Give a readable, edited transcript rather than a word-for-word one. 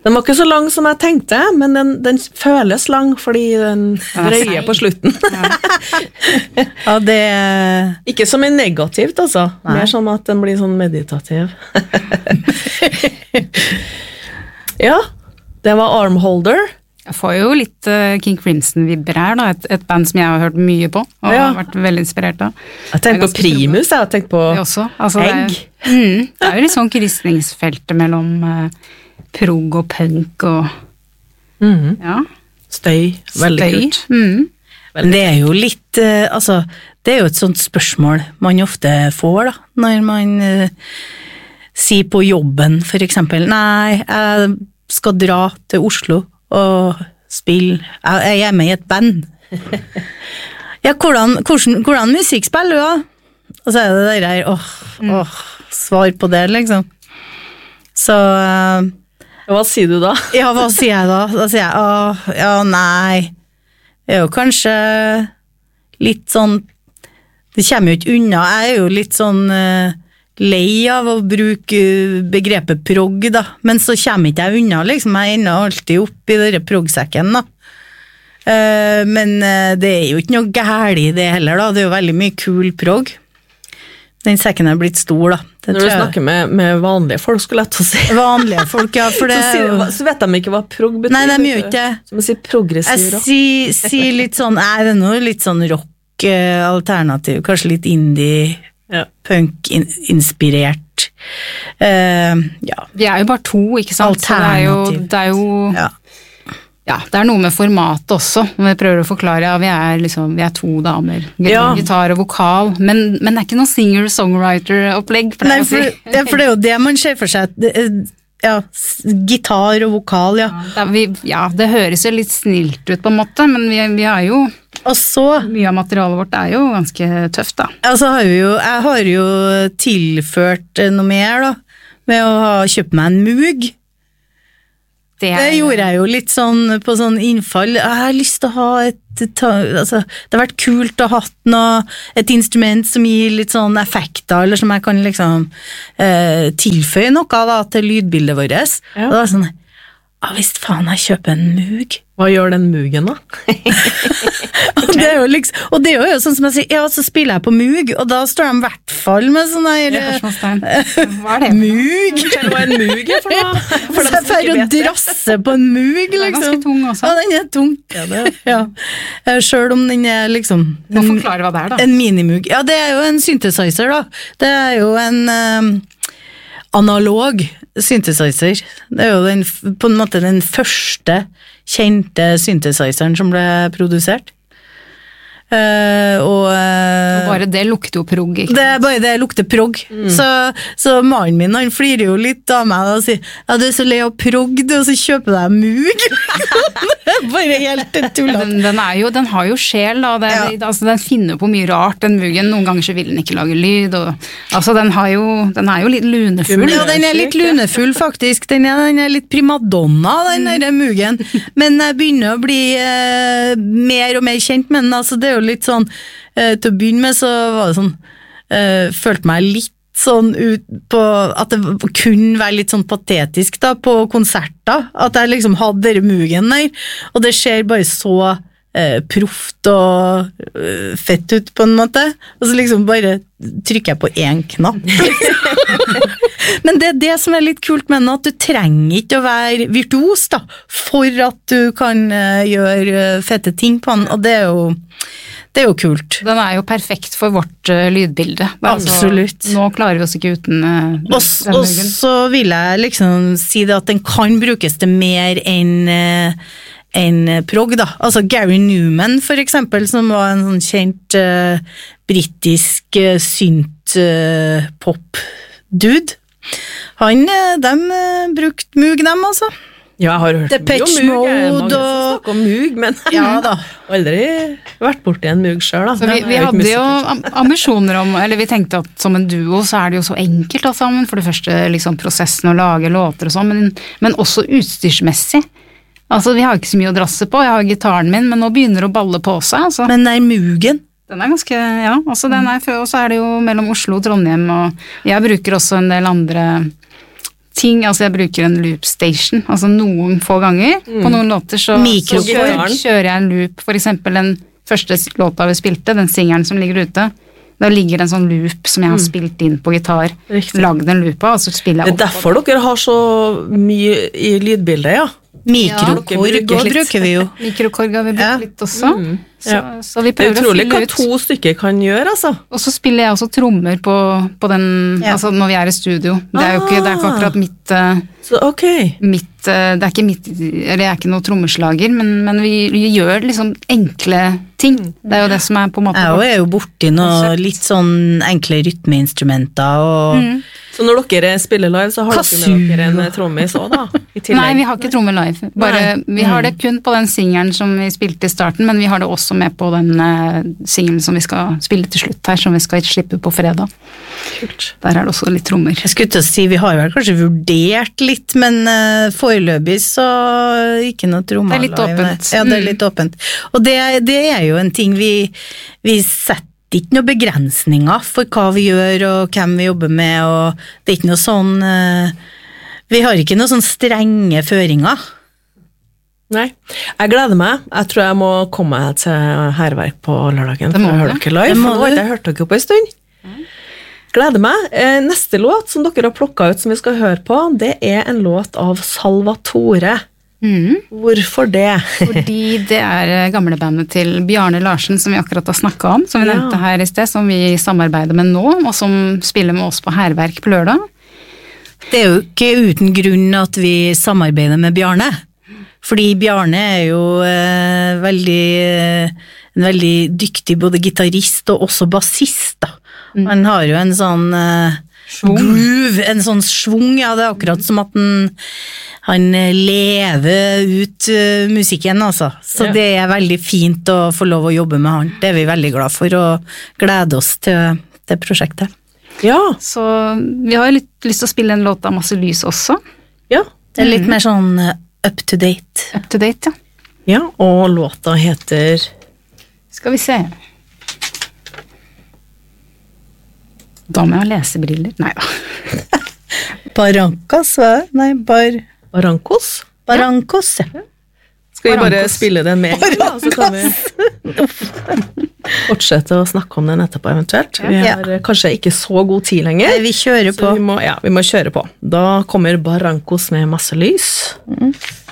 Den var ikke så lang som jeg tenkte, men den føles lang, fordi den drøyer på slutten. Ja, det... Ikke som en negativt, altså. Nei. Mer som at den blir sånn meditativ. Ja, det var Armholder. Jeg får jo litt King Crimson-vibber her, da. Et band som jeg har hørt mye på, og har vært veldig inspirert av. Jeg tenkte på Primus, jeg har tenkt på Egg. Det er jo litt sånn krysningsfeltet mellom prog og punk og Støy, veldig kult. Men det er jo litt, det er jo et sånt spørsmål man ofte får da, når man sier på jobben for eksempel, nei, jeg skal dra til Oslo og spille, jeg er med i et band. Ja, hvordan musikk spiller du da? Og så er det der, svar på det liksom. Så... Hva sier du da? Ja, hva sier jeg da? Da sier jeg, nei, det er jo kanskje litt sånn, det kommer jo ikke unna, jeg er jo litt sånn lei av å bruke begrepet prog da, men så kommer ikke jeg unna liksom, jeg ender alltid opp i denne progsekken da. Men det er jo ikke noe gærlig i det heller da, det er jo veldig mye kul prog. Den sekken er blitt stor da. Når du snakker med vanlige folk, skulle jeg til å si. Vanlige folk, ja, for det så vet de ikke hva prog betyr. Nei, de gjør ikke det. Som å si progressiv rock. Jeg sier litt sånn, det er noe litt sånn rock alternativ, kanskje litt indie, punk-inspirert. Ja. Vi er jo bare to, ikke sant? Alternativ. Det er jo det er noe med formatet også, når vi prøver å forklare, vi er to damer, gitar og vokal, men det er ikke noe singer-songwriter-opplegg. Nei, for det er jo det man ser for seg, gitar og vokal, det høres jo litt snilt ut på en måte, men vi har jo, mye av materialet vårt er jo ganske tøft da. Jeg har jo tilført noe mer da, med å ha kjøpt meg en mug. Det gjorde jeg jo litt sånn på sånn innfall. Jeg har lyst til å ha det har vært kult å ha et instrument som gir litt sånn effekter, eller som jeg kan liksom tilføye noe da, til lydbildet vårt. Og det var sånn, hvis faen jeg kjøper en mug. Hva gjør den mugen da? Og det er jo sånn som jeg sier, så spiller jeg på mug, og da står de i hvert fall med sånn her hva er det? Mug? Hva er en mug for noe? For å drasse på en mug, liksom. Den er ganske tung også. Ja, den er tung. Selv om den er liksom må forklare hva det er da. En minimug. Ja, det er jo en synthesizer da. Det er jo en analog synthesizer. Det er jo på en måte den første kjente synthesizeren som ble produsert. Og bare det lukter jo prog, ikke? Bare det lukter prog. Så mannen min, han flirer jo litt av meg og sier, du er så lei av prog, og så kjøper deg mug. Bare helt tullet. Den har jo sjel, da. Den finner på mye rart, den mugen. Noen ganger så vil den ikke lage lyd. Den er jo litt lunefull. Ja, den er litt lunefull, faktisk. Den er litt primadonna, den der mugen. Men jeg begynner å bli mer og mer kjent med den. Det er jo litt sånn, til å begynne med så var det sånn, følte meg litt sånn ut på, at det kunne være litt sånn patetisk da, på konserter, at jeg liksom hadde dere mugen der, og det ser bare så proft og fett ut på en måte, og så liksom bare trykker jeg på en knapp. Men det er det som er litt kult med den, at du trenger ikke å være virtuos da, for at du kan gjøre fette ting på den, og det er jo kult. Den er jo perfekt for vårt lydbilde. Absolutt. Nå klarer vi oss ikke uten den mugen. Og så vil jeg liksom si det at den kan brukes til mer enn prog da. Gary Newman for eksempel, som var en sånn kjent britisk synt-pop-dude. De brukte mug dem altså. Ja, jeg har hørt Depeche mye om mug. Mode Mange som snakker om mug, men aldri vært borti en mug selv da. Så vi hadde jo ambisjoner om, eller vi tenkte at som en duo så er det jo så enkelt alt sammen, for det første liksom prosessen å lage låter og sånn, men også utstyrsmessig. Vi har ikke så mye å drasse på, jeg har gitaren min, men nå begynner det å balle på seg. Men det er mugen. Den er ganske, og så er det jo mellom Oslo og Trondheim, og jeg bruker også en del andre ting, altså jeg bruker en loop station, altså noen få ganger. På noen låter så kjører jeg en loop, for eksempel den første låta vi spilte, den singeren som ligger ute. Da ligger det en sånn loop som jeg har spilt inn på gitar, lagd en loop av, og så spiller jeg opp. Det derfor dere har så mye i lydbildet, ja. Mikrokorg bruker vi jo. Mikrokorg har vi brukt litt også. Så vi prøver å fylle ut. Det er utrolig hva 2 stykker kan gjøre, altså. Og så spiller jeg også trommer på den, altså når vi er i studio. Det er jo ikke akkurat mitt, det er ikke noe trommeslager, men vi gjør liksom enkle ting. Det er jo det som er på en måte. Jeg er jo borti noe litt sånn enkle rytmeinstrumenter og Så når dere spiller live, så har dere med dere en trommis også, da? I tillegg. Nei, vi har ikke tromme live. Vi har det kun på den singeren som vi spilte i starten, men vi har det også med på den singeren som vi skal spille til slutt her, som vi skal slippe på fredag. Kult. Der er det også litt trommer. Jeg skulle til å si, vi har vel kanskje vurdert litt, men foreløpig så ikke noe trommer. Det er litt åpent. Ja, det er litt åpent. Og det er jo en ting vi setter ikke noen begrensninger for hva vi gjør og hvem vi jobber med, og det er ikke noe sånn, vi har ikke noe sånn strenge føringer. Nei, jeg gleder meg. Jeg tror jeg må komme til Herverk på lørdagen for å høre dere live, for nå har jeg ikke hørt dere på en stund. Gleder meg. Neste låt som dere har plukket ut som vi skal høre på, det er en låt av Salvatore. Hvorfor det? Fordi det er gamlebandet til Bjarne Larsen som vi akkurat har snakket om, som vi nevnte her i sted, som vi samarbeider med nå, og som spiller med oss på Herverk på lørdag. Det er jo ikke uten grunn at vi samarbeider med Bjarne, fordi Bjarne er jo en veldig dyktig både gitarist og også bassist da. Han har jo en sånn groove, en sånn svung, ja, det er akkurat som at han lever ut musikken, altså. Så det er veldig fint å få lov å jobbe med han. Det er vi veldig glad for, og gleder oss til det prosjektet. Ja. Så vi har litt lyst til å spille en låt av Masse Lys også. Ja. Det er litt mer sånn up to date. Up to date, ja. Ja, og låta heter... Skal vi se. Da må jeg ha lesebriller. Neida. Barrancas, hva? Nei, Barrancos? Barrancos, ja. Skal vi bare spille den med? Ja, så kan vi fortsette å snakke om den etterpå eventuelt. Vi har kanskje ikke så god tid lenger. Vi kjører på. Vi må kjøre på. Da kommer Barrancos med Masse Lys.